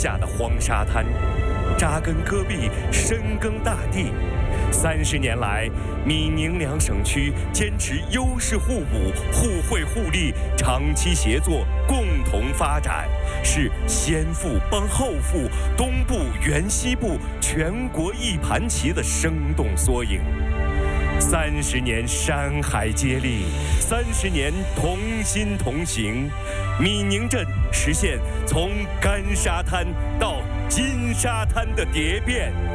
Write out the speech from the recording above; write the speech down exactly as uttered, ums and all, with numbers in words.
下的黄沙滩，扎根戈壁，深耕大地。三十年来，闽宁两省区坚持优势互补、互惠互利、长期协作、共同发展，是先富帮后富、东部援西部、全国一盘棋的生动缩影。三十年山海接力，三十年同心同行，闽宁镇实现从干沙滩到金沙滩的蝶变。